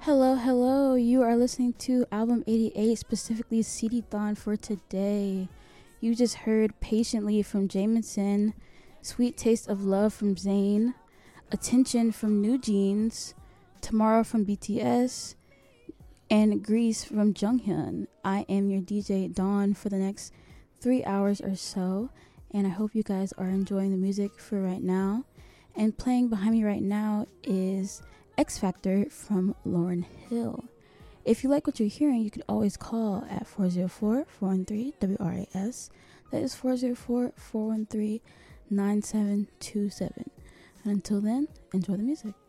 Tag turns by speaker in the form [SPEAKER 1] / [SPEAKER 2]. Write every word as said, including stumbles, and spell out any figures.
[SPEAKER 1] Hello, hello. You are listening to Album eighty-eight, specifically C D-thon for today. You just heard Patiently from Jameson, Sweet Taste of Love from Zayn, Attention from New Jeans, Tomorrow from B T S, and Grease from Junghyun. I am your D J Dawn for the next three hours or so, and I hope you guys are enjoying the music for right now. And playing behind me right now is X Factor from Lauryn Hill. If you like what you're hearing, you could always call at four oh four, four one three, W R A S. That is four oh four, four one three, nine seven two seven. And until then, enjoy the music.